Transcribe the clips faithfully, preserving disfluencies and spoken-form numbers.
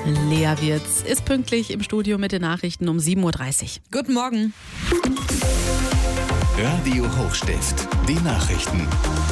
Lea Wirz ist pünktlich im Studio mit den Nachrichten um sieben Uhr dreißig. Guten Morgen. Radio Hochstift, die Nachrichten.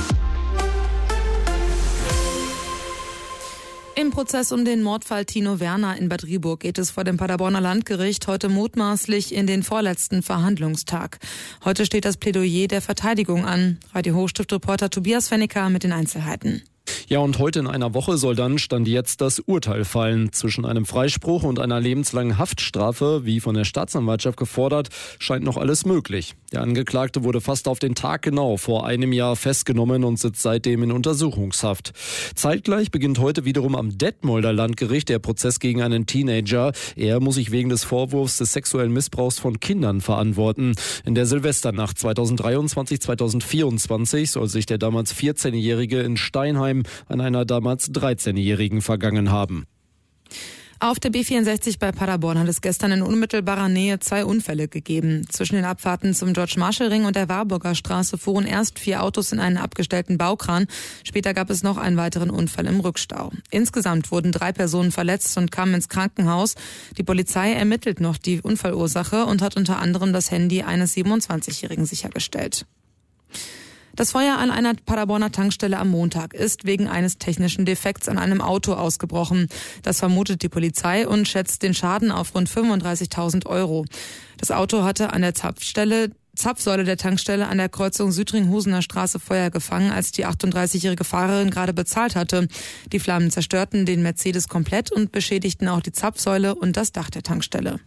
Im Prozess um den Mordfall Tino Werner in Bad Rieburg geht es vor dem Paderborner Landgericht heute mutmaßlich in den vorletzten Verhandlungstag. Heute steht das Plädoyer der Verteidigung an. Radio Hochstift-Reporter Tobias Fenniker mit den Einzelheiten. Ja, und heute in einer Woche soll dann, stand jetzt, das Urteil fallen. Zwischen einem Freispruch und einer lebenslangen Haftstrafe, wie von der Staatsanwaltschaft gefordert, scheint noch alles möglich. Der Angeklagte wurde fast auf den Tag genau vor einem Jahr festgenommen und sitzt seitdem in Untersuchungshaft. Zeitgleich beginnt heute wiederum am Detmolder Landgericht der Prozess gegen einen Teenager. Er muss sich wegen des Vorwurfs des sexuellen Missbrauchs von Kindern verantworten. In der Silvesternacht zweitausenddreiundzwanzig zweitausendvierundzwanzig soll sich der damals vierzehnjährige in Steinheim an einer damals dreizehnjährigen vergangen haben. Auf der B vierundsechzig bei Paderborn hat es gestern in unmittelbarer Nähe zwei Unfälle gegeben. Zwischen den Abfahrten zum George-Marschall-Ring und der Warburger Straße fuhren erst vier Autos in einen abgestellten Baukran. Später gab es noch einen weiteren Unfall im Rückstau. Insgesamt wurden drei Personen verletzt und kamen ins Krankenhaus. Die Polizei ermittelt noch die Unfallursache und hat unter anderem das Handy eines siebenundzwanzigjährigen sichergestellt. Das Feuer an einer Paderborner Tankstelle am Montag ist wegen eines technischen Defekts an einem Auto ausgebrochen. Das vermutet die Polizei und schätzt den Schaden auf rund fünfunddreißigtausend Euro. Das Auto hatte an der Zapfstelle Zapfsäule der Tankstelle an der Kreuzung Südring-Husener Straße Feuer gefangen, als die achtunddreißigjährige Fahrerin gerade bezahlt hatte. Die Flammen zerstörten den Mercedes komplett und beschädigten auch die Zapfsäule und das Dach der Tankstelle.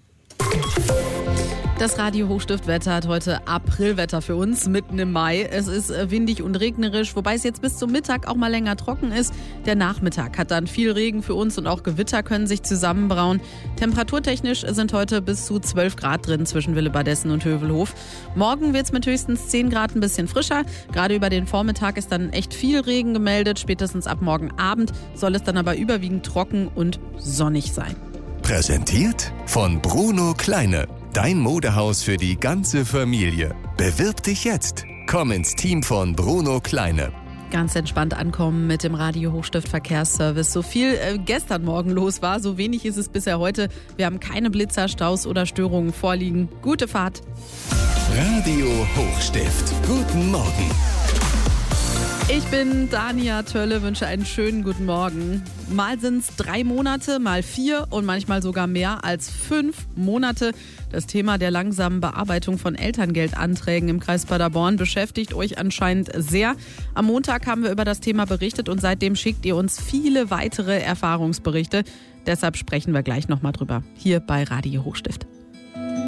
Das Radio Hochstift-Wetter hat heute Aprilwetter für uns, mitten im Mai. Es ist windig und regnerisch, wobei es jetzt bis zum Mittag auch mal länger trocken ist. Der Nachmittag hat dann viel Regen für uns und auch Gewitter können sich zusammenbrauen. Temperaturtechnisch sind heute bis zu zwölf Grad drin zwischen Willebadessen und Hövelhof. Morgen wird es mit höchstens zehn Grad ein bisschen frischer. Gerade über den Vormittag ist dann echt viel Regen gemeldet. Spätestens ab morgen Abend soll es dann aber überwiegend trocken und sonnig sein. Präsentiert von Bruno Kleine. Dein Modehaus für die ganze Familie. Bewirb dich jetzt. Komm ins Team von Bruno Kleine. Ganz entspannt ankommen mit dem Radio Hochstift Verkehrsservice. So viel äh, gestern Morgen los war, so wenig ist es bisher heute. Wir haben keine Blitzer, Staus oder Störungen vorliegen. Gute Fahrt. Radio Hochstift. Guten Morgen. Ich bin Dania Tölle, wünsche einen schönen guten Morgen. Mal sind es drei Monate, mal vier und manchmal sogar mehr als fünf Monate. Das Thema der langsamen Bearbeitung von Elterngeldanträgen im Kreis Paderborn beschäftigt euch anscheinend sehr. Am Montag haben wir über das Thema berichtet und seitdem schickt ihr uns viele weitere Erfahrungsberichte. Deshalb sprechen wir gleich nochmal drüber, hier bei Radio Hochstift.